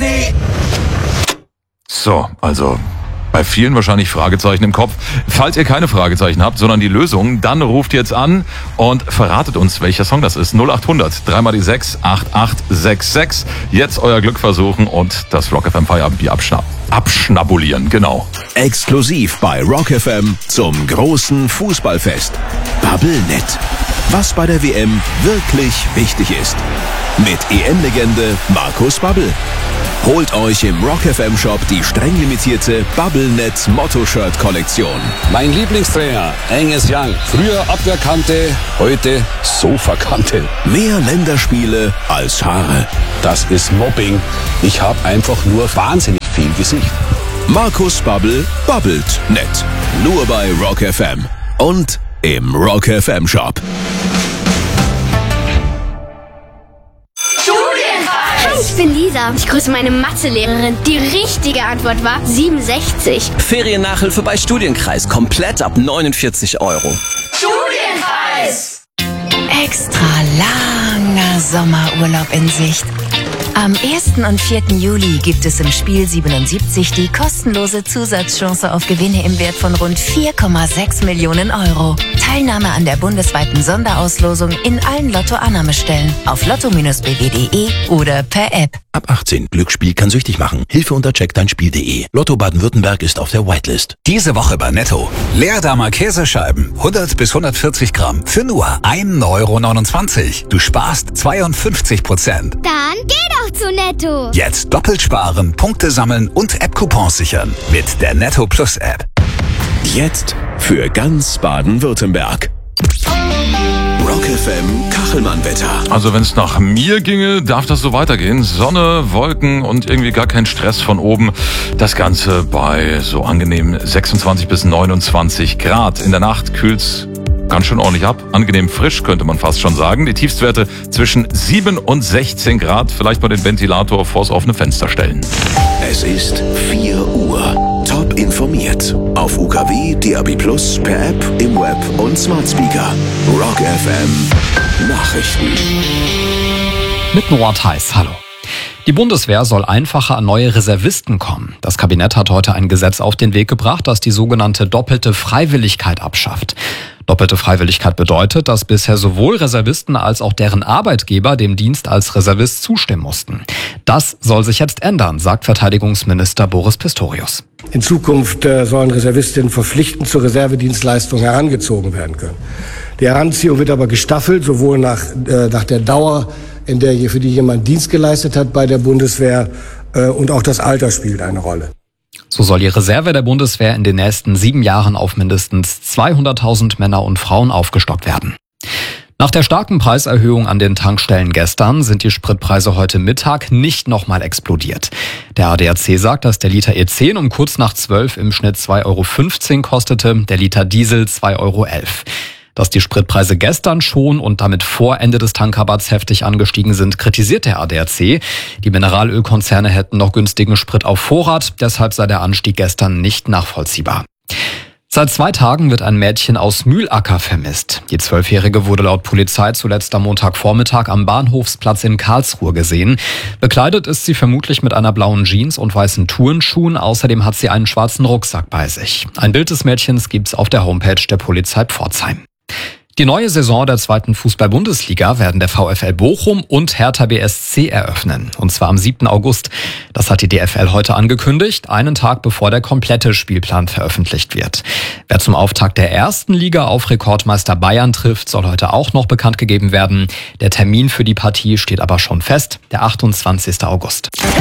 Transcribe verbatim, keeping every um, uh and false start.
sie. So, also bei vielen wahrscheinlich Fragezeichen im Kopf. Falls ihr keine Fragezeichen habt, sondern die Lösung, dann ruft jetzt an und verratet uns, welcher Song das ist. null acht hundert, drei mal die sechs, acht acht sechs sechs. Jetzt euer Glück versuchen und das Rock F M Feierabendbier abschnappen. Abschnabulieren, genau. Exklusiv bei Rock F M zum großen Fußballfest. Bubblenet. Was bei der W M wirklich wichtig ist. Mit E M-Legende Markus Babbel. Holt euch im Rock F M Shop die streng limitierte Bubblenet Motto-Shirt-Kollektion. Mein Lieblingstrainer, Angus Young. Früher Abwehrkante, heute Sofakante. Mehr Länderspiele als Haare. Das ist Mobbing. Ich habe einfach nur wahnsinnig viel Gesicht. Markus Babbel babbelt nett. Nur bei Rock F M. Und im Rock F M Shop. Ich bin Lisa. Ich grüße meine Mathelehrerin. Die richtige Antwort war siebenundsechzig. Feriennachhilfe bei Studienkreis. Komplett ab neunundvierzig Euro. Studienkreis! Extra langer Sommerurlaub in Sicht. Am ersten und vierten Juli gibt es im Spiel siebenundsiebzig die kostenlose Zusatzchance auf Gewinne im Wert von rund vier Komma sechs Millionen Euro. Teilnahme an der bundesweiten Sonderauslosung in allen Lotto-Annahmestellen auf lotto Bindestrich b w punkt d e oder per App. Ab achtzehn. Glücksspiel kann süchtig machen. Hilfe unter check dein Spiel punkt de. Lotto Baden-Württemberg ist auf der Whitelist. Diese Woche bei Netto. Leerdammer Käsescheiben. hundert bis hundertvierzig Gramm. Für nur ein Euro neunundzwanzig. Du sparst zweiundfünfzig Prozent. Dann geh doch zu Netto. Jetzt doppelt sparen, Punkte sammeln und App-Coupons sichern. Mit der Netto Plus App. Jetzt für ganz Baden-Württemberg. Rock F M Kachelmann-Wetter. Also wenn es nach mir ginge, darf das so weitergehen. Sonne, Wolken und irgendwie gar kein Stress von oben. Das Ganze bei so angenehm sechsundzwanzig bis neunundzwanzig Grad. In der Nacht kühlt's ganz schön ordentlich ab. Angenehm frisch, könnte man fast schon sagen. Die Tiefstwerte zwischen sieben und sechzehn Grad. Vielleicht mal den Ventilator vors offene Fenster stellen. Es ist vier Uhr. Top informiert. Auf U K W, D A B Plus, per App, im Web und Smart Speaker. Rock F M Nachrichten. Mit Noah Theis, hallo. Die Bundeswehr soll einfacher an neue Reservisten kommen. Das Kabinett hat heute ein Gesetz auf den Weg gebracht, das die sogenannte doppelte Freiwilligkeit abschafft. Doppelte Freiwilligkeit bedeutet, dass bisher sowohl Reservisten als auch deren Arbeitgeber dem Dienst als Reservist zustimmen mussten. Das soll sich jetzt ändern, sagt Verteidigungsminister Boris Pistorius. In Zukunft äh, sollen Reservistinnen verpflichtend zur Reservedienstleistung herangezogen werden können. Die Heranziehung wird aber gestaffelt, sowohl nach, äh, nach der Dauer, in der für die jemand Dienst geleistet hat bei der Bundeswehr, äh, und auch das Alter spielt eine Rolle. So soll die Reserve der Bundeswehr in den nächsten sieben Jahren auf mindestens zweihunderttausend Männer und Frauen aufgestockt werden. Nach der starken Preiserhöhung an den Tankstellen gestern sind die Spritpreise heute Mittag nicht nochmal explodiert. Der A D A C sagt, dass der Liter E zehn um kurz nach zwölf im Schnitt zwei Euro fünfzehn kostete, der Liter Diesel zwei Euro elf. Dass die Spritpreise gestern schon und damit vor Ende des Tankrabatts heftig angestiegen sind, kritisiert der A D A C. Die Mineralölkonzerne hätten noch günstigen Sprit auf Vorrat, deshalb sei der Anstieg gestern nicht nachvollziehbar. Seit zwei Tagen wird ein Mädchen aus Mühlacker vermisst. Die Zwölfjährige wurde laut Polizei zuletzt am Montagvormittag am Bahnhofsplatz in Karlsruhe gesehen. Bekleidet ist sie vermutlich mit einer blauen Jeans und weißen Turnschuhen. Außerdem hat sie einen schwarzen Rucksack bei sich. Ein Bild des Mädchens gibt's auf der Homepage der Polizei Pforzheim. Die neue Saison der zweiten Fußball-Bundesliga werden der VfL Bochum und Hertha B S C eröffnen. Und zwar am siebten August. Das hat die D F L heute angekündigt, einen Tag bevor der komplette Spielplan veröffentlicht wird. Wer zum Auftakt der ersten Liga auf Rekordmeister Bayern trifft, soll heute auch noch bekannt gegeben werden. Der Termin für die Partie steht aber schon fest, der achtundzwanzigsten August.